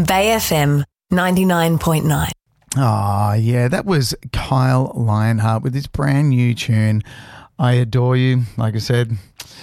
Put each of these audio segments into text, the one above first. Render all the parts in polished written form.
Bay FM 99.9. Oh, yeah, that was Kyle Lionheart with his brand new tune, I Adore You. Like I said,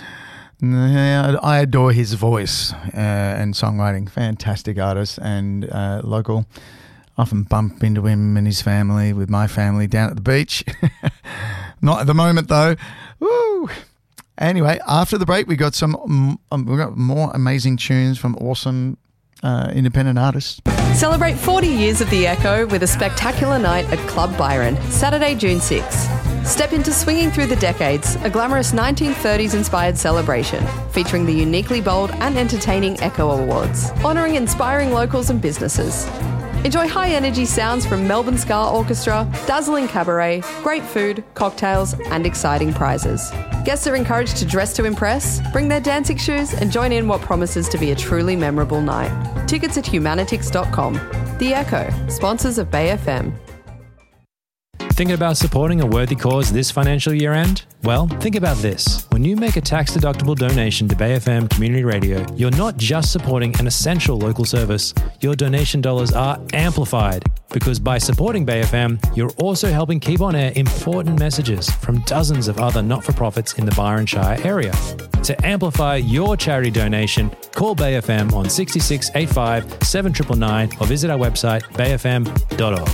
I adore his voice and songwriting. Fantastic artist and local. Often bump into him and his family with my family down at the beach. Not at the moment, though. Woo! Anyway, after the break, we got more amazing tunes from awesome independent artists. Celebrate 40 years of The Echo with a spectacular night at Club Byron, Saturday, June 6. Step into Swinging Through the Decades, a glamorous 1930s-inspired celebration featuring the uniquely bold and entertaining Echo Awards, honouring inspiring locals and businesses. Enjoy high-energy sounds from Melbourne Ska Orchestra, dazzling cabaret, great food, cocktails and exciting prizes. Guests are encouraged to dress to impress, bring their dancing shoes and join in what promises to be a truly memorable night. Tickets at humanitix.com. The Echo, sponsors of Bay FM. Thinking about supporting a worthy cause this financial year end? Well, think about this. When you make a tax-deductible donation to Bay FM Community Radio, you're not just supporting an essential local service. Your donation dollars are amplified because by supporting Bay FM, you're also helping keep on air important messages from dozens of other not-for-profits in the Byron Shire area. To amplify your charity donation, call Bay FM on 66 85 7999 or visit our website bayfm.org.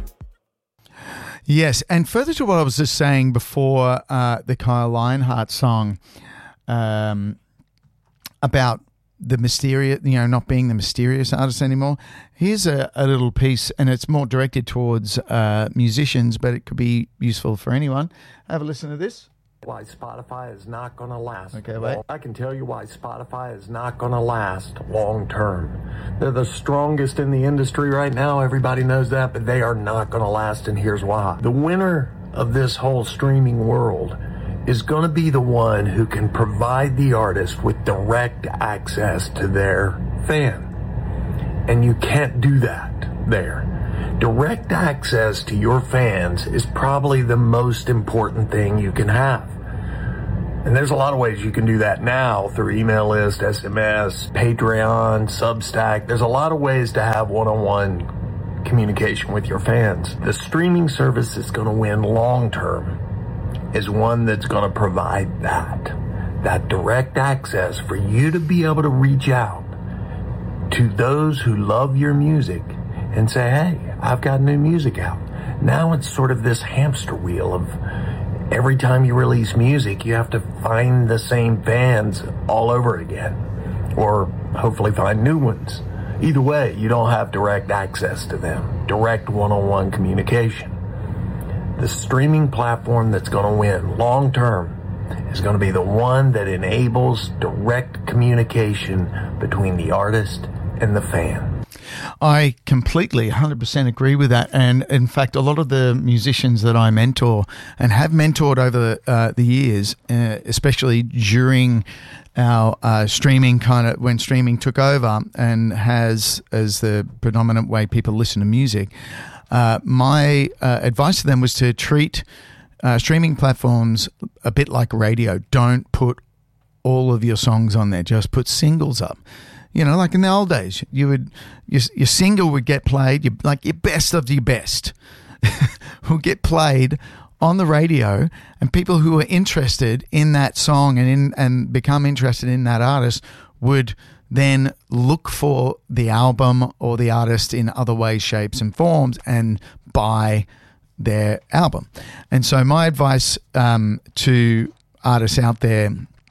Yes, and further to what I was just saying before, the Kyle Lionheart song about the mysterious, not being the mysterious artist anymore. Here's a little piece, and it's more directed towards musicians, but it could be useful for anyone. Have a listen to this. Why Spotify is not going to last. Okay, wait. I can tell you why Spotify is not going to last long term. They're the strongest in the industry right now. Everybody knows that, but they are not going to last, and here's why. The winner of this whole streaming world is going to be the one who can provide the artist with direct access to their fan. And you can't do that there. Direct access to your fans is probably the most important thing you can have. And there's a lot of ways you can do that now through email list, SMS, Patreon, Substack. There's a lot of ways to have one-on-one communication with your fans. The streaming service that's going to win long-term is one that's going to provide that direct access for you to be able to reach out to those who love your music and say, hey, I've got new music out. Now it's sort of this hamster wheel of every time you release music, you have to find the same fans all over again, or hopefully find new ones. Either way, you don't have direct access to them, direct one-on-one communication. The streaming platform that's going to win long term is going to be the one that enables direct communication between the artist and the fan. I completely 100% agree with that. And in fact, a lot of the musicians that I mentor and have mentored over the years, especially during our streaming when streaming took over and has as the predominant way people listen to music, my advice to them was to treat streaming platforms a bit like radio. Don't put all of your songs on there. Just put singles up. Like in the old days, your single would get played, your best of your best will get played on the radio, and people who are interested in that song and become interested in that artist would then look for the album or the artist in other ways, shapes and forms and buy their album. And so my advice to artists out there,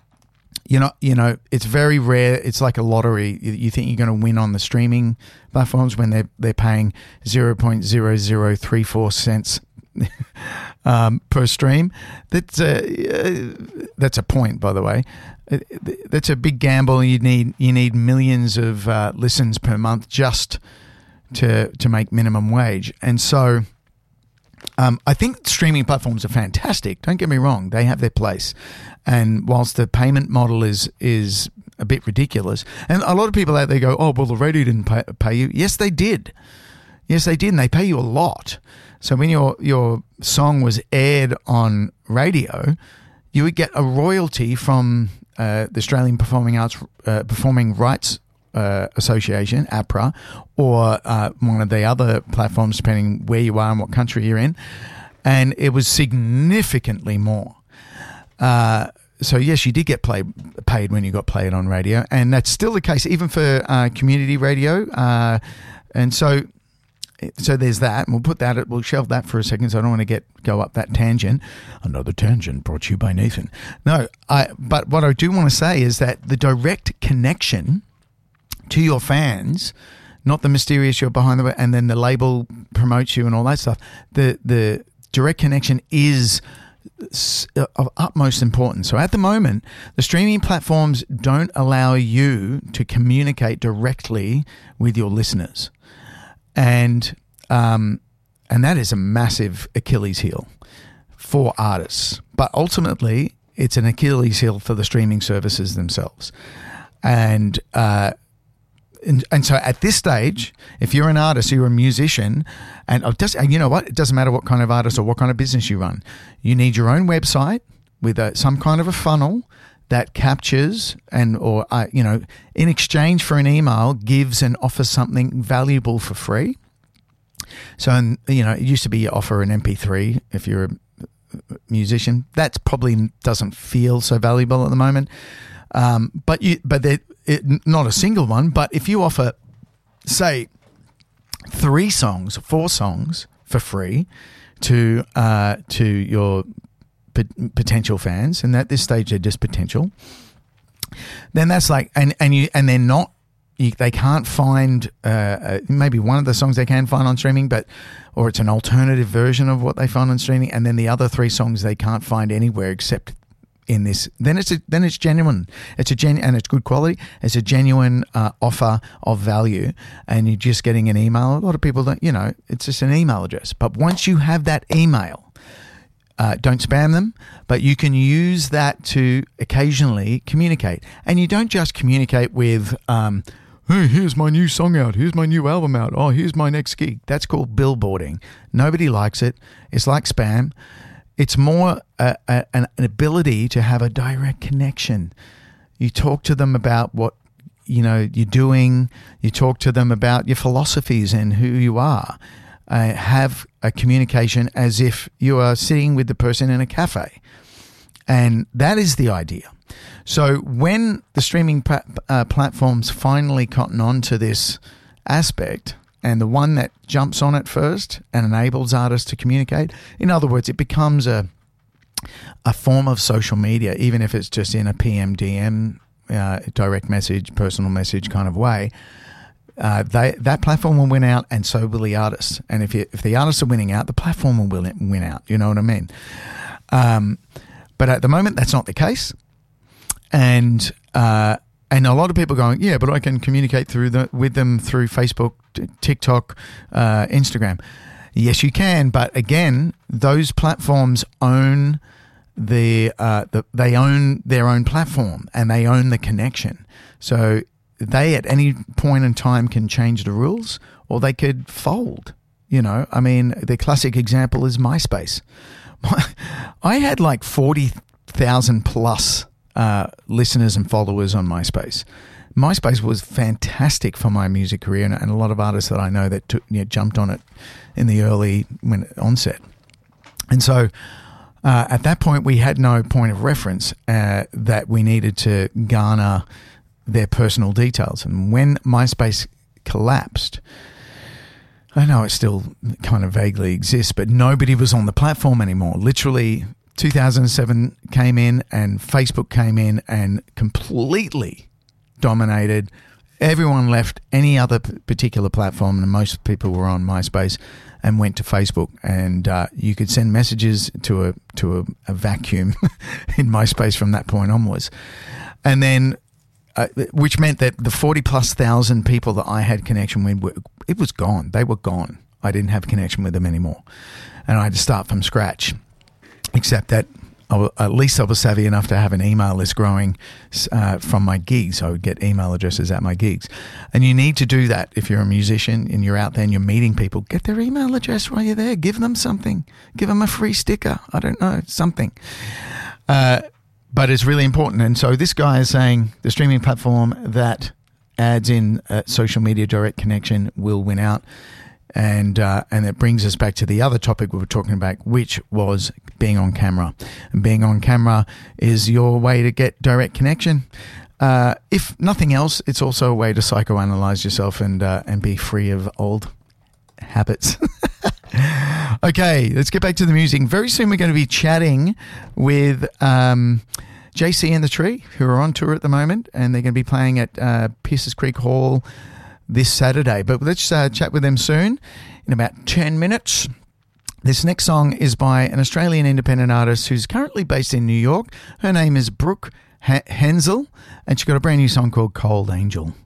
it's very rare. It's like a lottery. You think you're going to win on the streaming platforms when they're paying 0.0034 cents per stream. That's a point, by the way. That's a big gamble. You need millions of listens per month just to make minimum wage. And so I think streaming platforms are fantastic. Don't get me wrong; they have their place. And whilst the payment model is a bit ridiculous, and a lot of people out there go, "Oh, well, the radio didn't pay you." Yes, they did. Yes, they did, and they pay you a lot. So when your song was aired on radio, you would get a royalty from the Australian Performing Rights Association, APRA, or one of the other platforms, depending where you are and what country you're in. And it was significantly more. So yes, you did get paid when you got played on radio, and that's still the case even for community radio. And so there's that, and we'll shelve that for a second, so I don't want to go up that tangent. Another tangent brought to you by Nathan. No, but what I do want to say is that the direct connection to your fans, not the mysterious you're behind the, and then the label promotes you and all that stuff. The direct connection is of utmost importance. So at the moment, the streaming platforms don't allow you to communicate directly with your listeners, and that is a massive Achilles heel for artists. But ultimately, it's an Achilles heel for the streaming services themselves, and so at this stage, if you're an artist, you're a musician, and you know what? It doesn't matter what kind of artist or what kind of business you run. You need your own website with some kind of a funnel that captures in exchange for an email, gives and offers something valuable for free. So, it used to be you offer an MP3 if you're a musician. That probably doesn't feel so valuable at the moment. Not a single one, but if you offer, say, 4 songs for free to your potential fans, and at this stage they're just potential, then that's like, they can't find maybe one of the songs they can find on streaming, or it's an alternative version of what they find on streaming, and then the other 3 songs they can't find anywhere except in this, then it's genuine. And it's good quality. It's a genuine offer of value, and you're just getting an email. A lot of people don't, it's just an email address. But once you have that email, don't spam them, but you can use that to occasionally communicate. And you don't just communicate with, hey, here's my new song out. Here's my new album out. Oh, here's my next gig. That's called billboarding. Nobody likes it. It's like spam. It's more an ability to have a direct connection. You talk to them about what you're doing. You talk to them about your philosophies and who you are. Have a communication as if you are sitting with the person in a cafe, and that is the idea. So when the streaming platforms finally cotton on to this aspect, and the one that jumps on it first and enables artists to communicate. In other words, it becomes a form of social media, even if it's just in a PMDM, direct message, personal message kind of way. That platform will win out, and so will the artists. And if the artists are winning out, the platform will win out. You know what I mean? But at the moment, that's not the case. And a lot of people going, yeah, but I can communicate with them through Facebook, TikTok, Instagram. Yes, you can, but again, those platforms own they own their own platform, and they own the connection. So they at any point in time can change the rules, or they could fold. I mean, the classic example is MySpace. I had like 40,000 plus listeners and followers on MySpace. MySpace was fantastic for my music career, and a lot of artists that I know that jumped on it in the early onset. And so at that point, we had no point of reference that we needed to garner their personal details. And when MySpace collapsed, I know it still kind of vaguely exists, but nobody was on the platform anymore. Literally, 2007 came in, and Facebook came in and completely dominated. Everyone left any other particular platform, and most people were on MySpace and went to Facebook. And you could send messages to a vacuum in MySpace from that point onwards. And then, which meant that the 40,000+ people that I had connection with, it was gone. They were gone. I didn't have connection with them anymore, and I had to start from scratch. Except that at least I was savvy enough to have an email list growing from my gigs. I would get email addresses at my gigs. And you need to do that if you're a musician and you're out there and you're meeting people. Get their email address while you're there. Give them something. Give them a free sticker. I don't know, something. But it's really important. And so this guy is saying, the streaming platform, that ads in social media direct connection will win out. And it brings us back to the other topic we were talking about, which was being on camera. And being on camera is your way to get direct connection. If nothing else, it's also a way to psychoanalyze yourself and be free of old habits. Okay, let's get back to the music. Very soon we're going to be chatting with JC and the Tree, who are on tour at the moment, and they're going to be playing at Pierces Creek Hall this Saturday. But let's chat with them soon in about 10 minutes. This next song is by an Australian independent artist who's currently based in New York. Her name is Brooke Hensel, and she's got a brand new song called Cold Angel.